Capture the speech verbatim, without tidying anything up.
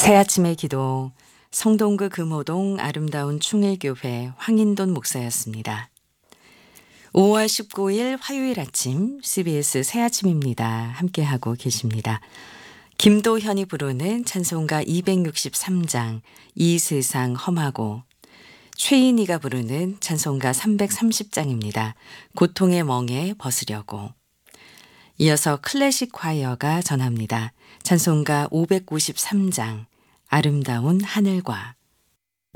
새아침의 기도 성동구 금호동 아름다운 충일교회 황인돈 목사였습니다. 오월 십구일 화요일 아침 씨비에스 새아침입니다. 함께하고 계십니다. 김도현이 부르는 찬송가 이백육십삼장 이 세상 험하고, 최인희가 부르는 찬송가 삼백삼십장입니다. 고통의 멍에 벗으려고. 이어서 클래식 콰이어가 전합니다. 찬송가 오백구십삼장 아름다운 하늘과.